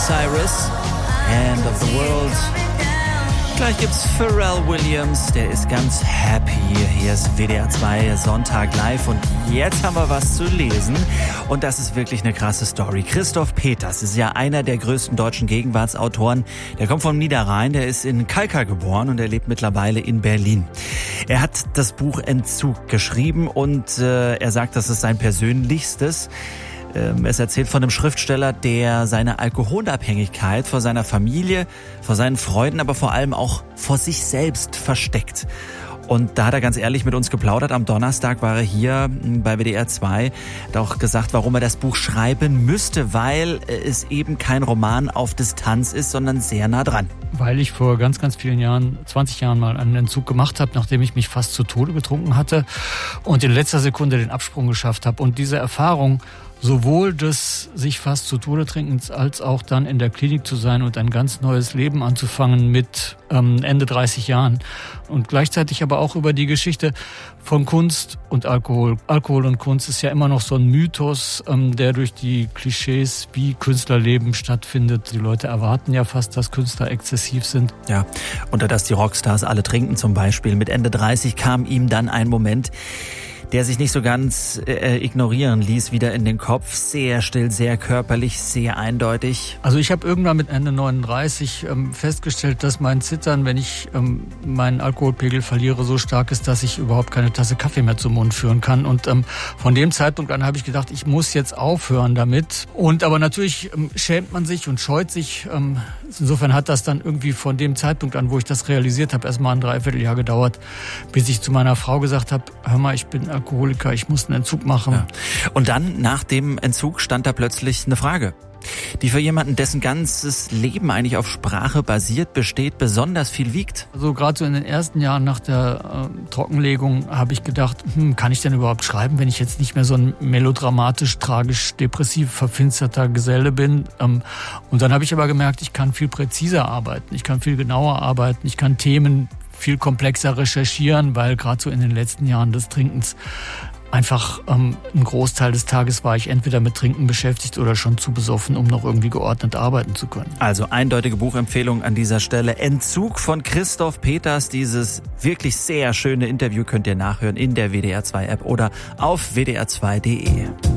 Cyrus, End of the World. Gleich gibt's Pharrell Williams, der ist ganz happy. Hier ist WDR 2 Sonntag live und jetzt haben wir was zu lesen. Und das ist wirklich eine krasse Story. Christoph Peters ist ja einer der größten deutschen Gegenwartsautoren. Der kommt vom Niederrhein, der ist in Kalkar geboren und er lebt mittlerweile in Berlin. Er hat das Buch Entzug geschrieben und er sagt, das ist sein persönlichstes. Es erzählt von einem Schriftsteller, der seine Alkoholabhängigkeit vor seiner Familie, vor seinen Freunden, aber vor allem auch vor sich selbst versteckt. Und da hat er ganz ehrlich mit uns geplaudert. Am Donnerstag war er hier bei WDR 2. Hat auch gesagt, warum er das Buch schreiben müsste, weil es eben kein Roman auf Distanz ist, sondern sehr nah dran. Weil ich vor ganz, ganz vielen Jahren, 20 Jahren mal einen Entzug gemacht habe, nachdem ich mich fast zu Tode betrunken hatte und in letzter Sekunde den Absprung geschafft habe. Und diese Erfahrung, sowohl des sich fast zu Tode trinkens als auch dann in der Klinik zu sein und ein ganz neues Leben anzufangen mit Ende 30 Jahren. Und gleichzeitig aber auch über die Geschichte von Kunst und Alkohol. Alkohol und Kunst ist ja immer noch so ein Mythos, der durch die Klischees, wie Künstlerleben stattfindet. Die Leute erwarten ja fast, dass Künstler exzessiv sind. Ja, und dass die Rockstars alle trinken zum Beispiel. Mit Ende 30 kam ihm dann ein Moment, der sich nicht so ganz ignorieren ließ, wieder in den Kopf. Sehr still, sehr körperlich, sehr eindeutig. Also ich habe irgendwann mit Ende 39 festgestellt, dass mein Zittern, wenn ich meinen Alkoholpegel verliere, so stark ist, dass ich überhaupt keine Tasse Kaffee mehr zum Mund führen kann. Und von dem Zeitpunkt an habe ich gedacht, ich muss jetzt aufhören damit. Und aber natürlich schämt man sich und scheut sich. Insofern hat das dann irgendwie von dem Zeitpunkt an, wo ich das realisiert habe, erst mal ein Dreivierteljahr gedauert, bis ich zu meiner Frau gesagt habe, hör mal, ich bin Alkoholiker, ich muss einen Entzug machen. Ja. Und dann, nach dem Entzug, stand da plötzlich eine Frage, die für jemanden, dessen ganzes Leben eigentlich auf Sprache basiert, besteht, besonders viel wiegt. Also gerade so in den ersten Jahren nach der Trockenlegung habe ich gedacht, kann ich denn überhaupt schreiben, wenn ich jetzt nicht mehr so ein melodramatisch, tragisch, depressiv verfinsterter Geselle bin? Und dann habe ich aber gemerkt, ich kann viel präziser arbeiten, ich kann viel genauer arbeiten, ich kann Themen viel komplexer recherchieren, weil gerade so in den letzten Jahren des Trinkens einfach ein Großteil des Tages war ich entweder mit Trinken beschäftigt oder schon zu besoffen, um noch irgendwie geordnet arbeiten zu können. Also eindeutige Buchempfehlung an dieser Stelle. Entzug von Christoph Peters. Dieses wirklich sehr schöne Interview könnt ihr nachhören in der WDR 2 App oder auf wdr2.de.